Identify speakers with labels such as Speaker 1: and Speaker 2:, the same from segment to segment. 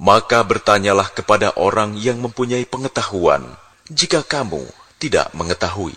Speaker 1: Maka bertanyalah kepada orang yang mempunyai pengetahuan, jika kamu tidak mengetahui.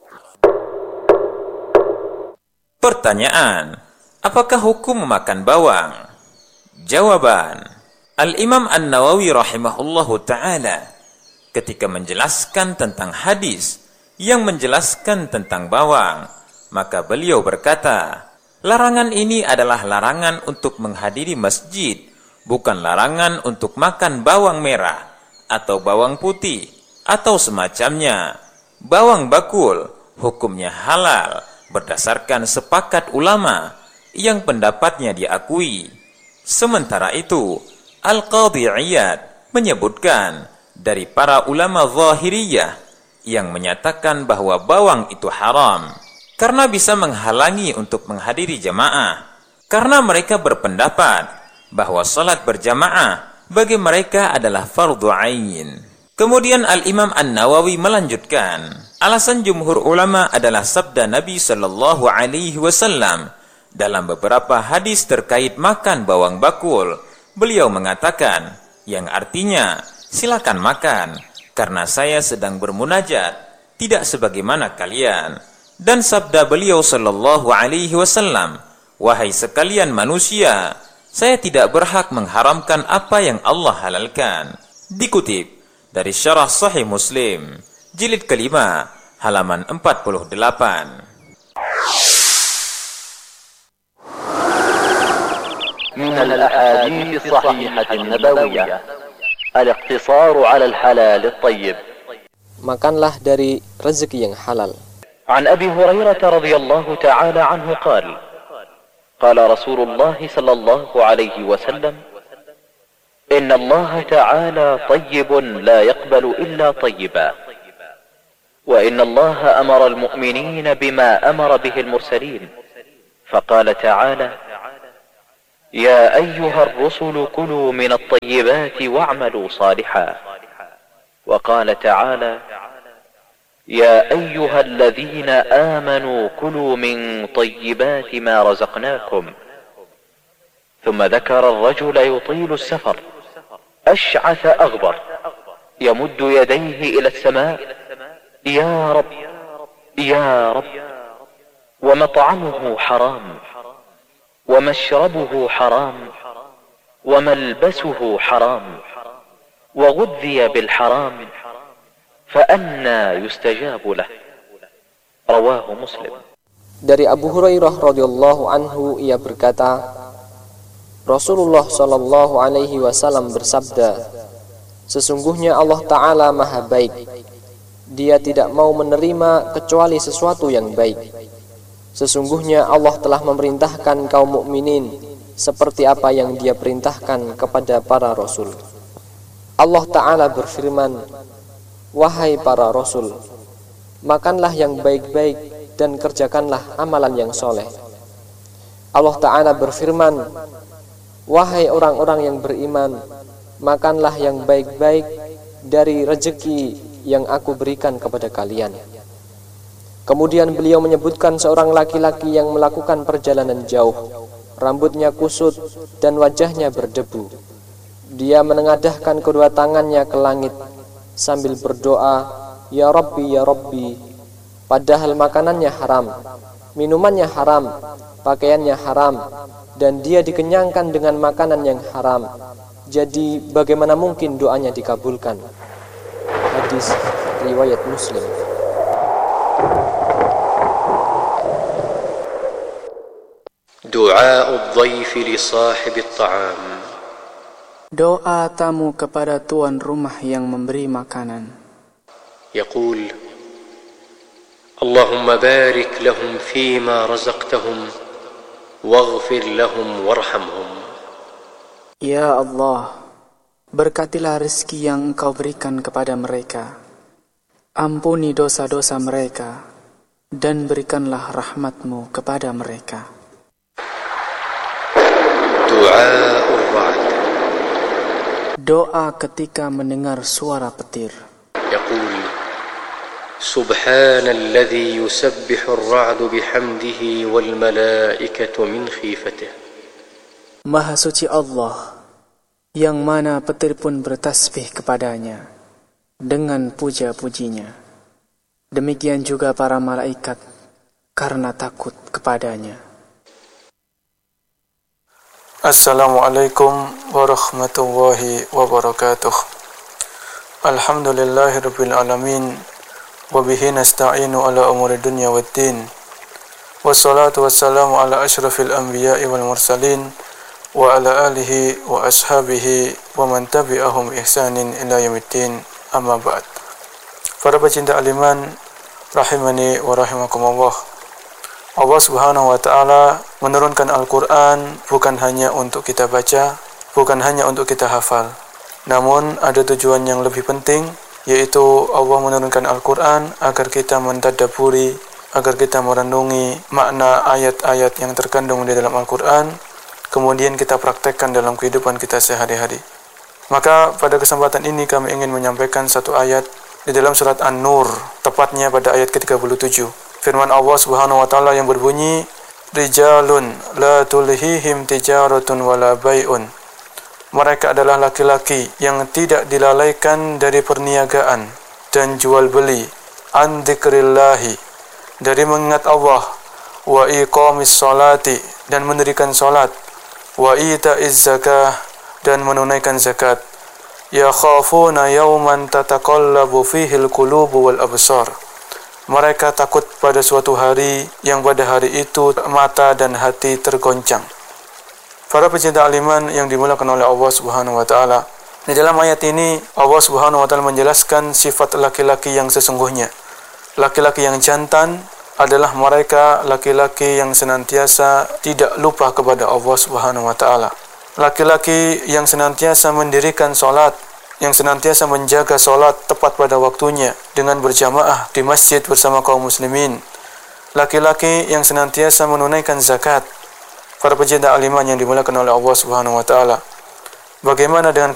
Speaker 2: Pertanyaan: apakah hukum memakan bawang? Jawaban: Al-Imam An-Nawawi rahimahullahu ta'ala ketika menjelaskan tentang hadis yang menjelaskan tentang bawang, maka beliau berkata, larangan ini adalah larangan untuk menghadiri masjid, bukan larangan untuk makan bawang merah atau bawang putih atau semacamnya. Bawang bakul hukumnya halal berdasarkan sepakat ulama yang pendapatnya diakui. Sementara itu, Al-Qadhi Iyad menyebutkan dari para ulama Zahiriyah yang menyatakan bahwa bawang itu haram karena bisa menghalangi untuk menghadiri jamaah, karena mereka berpendapat bahwa salat berjamaah bagi mereka adalah fardhu ain. Kemudian Al-Imam An-Nawawi melanjutkan, alasan jumhur ulama adalah sabda Nabi sallallahu alaihi wasallam dalam beberapa hadis terkait makan bawang bakul. Beliau mengatakan, yang artinya, silakan makan, karena saya sedang bermunajat, tidak sebagaimana kalian. Dan sabda beliau sallallahu alaihi wasallam, wahai sekalian manusia, saya tidak berhak mengharamkan apa yang Allah halalkan. Dikutip dari Syarah Sahih Muslim, jilid kelima, halaman 48.
Speaker 3: من الأحاديث الصحيحة النبوية الاقتصار على الحلال الطيب.
Speaker 4: Makanlah dari rezeki yang halal.
Speaker 3: عن أبي هريرة رضي الله تعالى عنه قال قال رسول الله صلى الله عليه وسلم إن الله تعالى طيب لا يقبل إلا طيبا وإن الله أمر المؤمنين بما أمر به المرسلين فقال تعالى يا أيها الرسل كلوا من الطيبات واعملوا صالحا وقال تعالى يا أيها الذين آمنوا كلوا من طيبات ما رزقناكم ثم ذكر الرجل يطيل السفر أشعث أغبر يمد يديه إلى السماء يا رب يا رب ومطعمه حرام ومشربه حرام وملبسه حرام وغذي بالحرام فأنى يستجاب له رواه مسلم.
Speaker 4: Dari Abu Hurairah radhiyallahu anhu, ia berkata, Rasulullah sallallahu alaihi wasallam bersabda, sesungguhnya Allah Ta'ala maha baik. Dia tidak mau menerima kecuali sesuatu yang baik. Sesungguhnya Allah telah memerintahkan kaum mukminin seperti apa yang Dia perintahkan kepada para rasul. Allah Ta'ala berfirman, wahai para rasul, makanlah yang baik-baik dan kerjakanlah amalan yang soleh. Allah Ta'ala berfirman, wahai orang-orang yang beriman, makanlah yang baik-baik dari rezeki yang aku berikan kepada kalian. Kemudian beliau menyebutkan seorang laki-laki yang melakukan perjalanan jauh, rambutnya kusut dan wajahnya berdebu. Dia menengadahkan kedua tangannya ke langit sambil berdoa, ya Rabbi, ya Rabbi. Padahal makanannya haram, minumannya haram, pakaiannya haram, dan dia dikenyangkan dengan makanan yang haram. Jadi bagaimana mungkin doanya dikabulkan? Hadis riwayat Muslim.
Speaker 5: دعاء الضيف لصاحب الطعام.
Speaker 6: Doa tamu kepada tuan rumah yang memberi makanan.
Speaker 5: يقول اللهم بارك لهم فيما رزقتهم واغفر لهم وارحمهم.
Speaker 6: Ya Allah, berkatilah rezeki yang Engkau berikan kepada mereka. Ampuni dosa-dosa mereka dan berikanlah rahmat-Mu kepada mereka.
Speaker 5: دعاء الرعد.
Speaker 6: Doa ketika mendengar suara petir.
Speaker 5: يقول سبحان الذي يسبح الرعد بحمده والملائكة من خيفته.
Speaker 6: Maha suci Allah yang mana petir pun bertasbih kepadanya dengan puja-pujinya. Demikian juga para malaikat karena takut kepadanya.
Speaker 7: Assalamualaikum warahmatullahi wabarakatuh. Alhamdulillahirabbil alamin wa bihi nasta'inu ala umuri dunya waddin. Wassalatu wassalamu ala asyrafil anbiya'i wal mursalin wa ala alihi wa ashabihi wa man tabi'ahum ihsanin ila yaumiddin. Amma ba'd. Para pecinta al-iman rahimani wa rahimakumullah. Allah Subhanahu wa taala menurunkan Al-Qur'an bukan hanya untuk kita baca, bukan hanya untuk kita hafal. Namun ada tujuan yang lebih penting, yaitu Allah menurunkan Al-Qur'an agar kita mentadabburi, agar kita merenungi makna ayat-ayat yang terkandung di dalam Al-Qur'an, kemudian kita praktekkan dalam kehidupan kita sehari-hari. Maka pada kesempatan ini kami ingin menyampaikan satu ayat di dalam surat An-Nur, tepatnya pada ayat ke-37. Firman Allah Subhanahu wa taala yang berbunyi, Rijalun la tulhihim tijaratun wala bai'un. Mereka adalah laki-laki yang tidak dilalaikan dari perniagaan dan jual beli, an dzikrillahi, dari mengingat Allah, wa iqamis sholati, dan mendirikan salat, wa ita'iz zakah, dan menunaikan zakat. Ya khafuna yawman tataqallabu fihil qulubu wal absar. Mereka takut pada suatu hari yang pada hari itu mata dan hati tergoncang. Para pecinta al-iman yang dimuliakan oleh Allah Subhanahu wa taala, di dalam ayat ini Allah Subhanahu wa taala menjelaskan sifat laki-laki yang sesungguhnya. Laki-laki yang jantan adalah mereka laki-laki yang senantiasa tidak lupa kepada Allah Subhanahu wa taala. Laki-laki yang senantiasa mendirikan salat, yang senantiasa menjaga salat tepat pada waktunya dengan berjamaah di masjid bersama kaum muslimin. Laki-laki yang senantiasa menunaikan zakat. Para pecinta al-iman yang dimuliakan oleh Allah Subhanahu wa taala. Bagaimana dengan